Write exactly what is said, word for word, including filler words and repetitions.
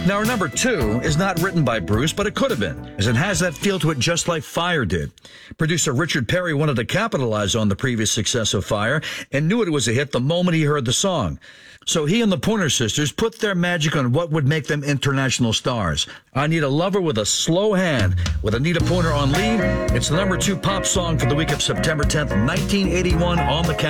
Now, our number two is not written by Bruce, but it could have been, as it has that feel to it just like Fire did. Producer Richard Perry wanted to capitalize on the previous success of Fire and knew it was a hit the moment he heard the song. So he and the Pointer Sisters put their magic on what would make them international stars. I Need a Lover with a Slow Hand, with Anita Pointer on lead. It's the number two pop song for the week of September tenth, nineteen eighty-one on the count.